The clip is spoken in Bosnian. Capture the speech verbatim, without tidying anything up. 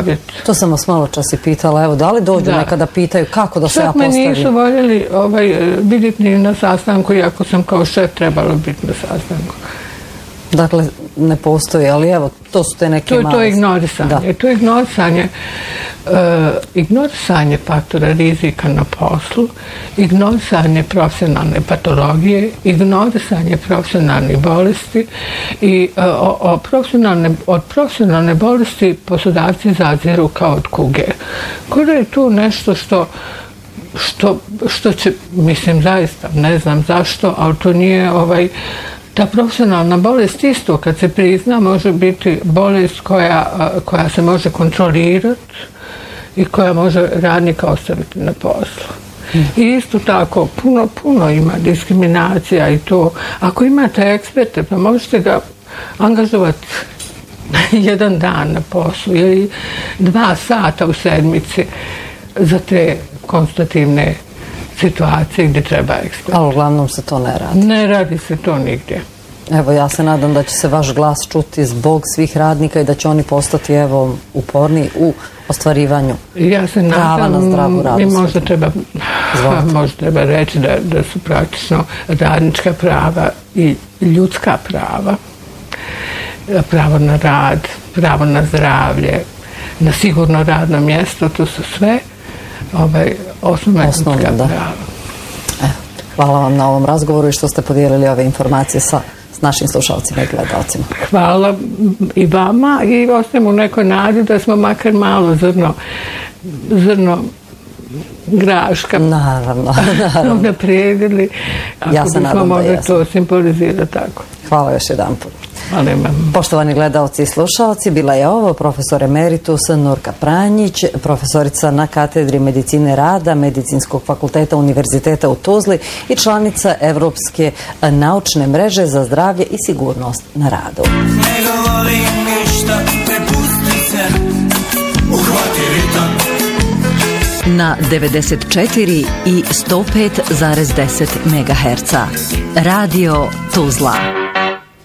savjet. To sam vas malo čas i pitala, evo, da li dođu da. nekada pitaju kako da se ja postavim? Čak me nisu voljeli ovaj, vidjeti ni na sastanku, iako sam kao šef trebala biti na sastanku. Dakle, ne postoji, ali evo, to su te neke to, male... To je ignorisanje. To je ignorisanje, uh, ignorisanje faktora rizika na poslu, ignorisanje profesionalne patologije, ignorisanje profesionalnih bolesti i uh, o, o profesionalne, od profesionalne bolesti poslodavci zaziru kao od kuge. Kada je tu nešto što što, što će, mislim, zaista, ne znam zašto, ali to nije ovaj ta profesionalna bolest isto kad se prizna može biti bolest koja, koja se može kontrolirati i koja može radnika ostaviti na poslu. I isto tako puno, puno ima diskriminacija i to. Ako imate eksperte pa možete ga angažovati jedan dan na poslu ili dva sata u sedmici za te konstativne situacije gdje treba ekspert. Ali uglavnom se to ne radi. Ne radi se to nigdje. Evo, ja se nadam da će se vaš glas čuti zbog svih radnika i da će oni postati, evo, uporni u ostvarivanju ja se prava nadam, na zdravu radu. I možda treba, možda treba reći da, da su praktično radnička prava i ljudska prava, pravo na rad, pravo na zdravlje, na sigurno radno mjesto, to su sve ovaj, osnovna ljudska prava. Evo, hvala vam na ovom razgovoru i što ste podijelili ove informacije sa s našim slušalcima i gledalcima. Hvala i vama i ostajem u nekoj nadi da smo makar malo zrno, zrno graška naravno, naravno. naprijedili. Ja se nadam da jesam. To simbolizira tako. Hvala još jedan put. Hvala vam. Poštovani gledalci i slušalci, bila je ovo profesor emeritus Nurka Pranjić, profesorica na katedri medicine rada Medicinskog fakulteta Univerziteta u Tuzli i članica Evropske naučne mreže za zdravlje i sigurnost na radu. Ne govorim ništa, prepusti se, uhvati ritam. Na devedeset četiri i sto pet zarez deset megaherca. Radio Tuzla.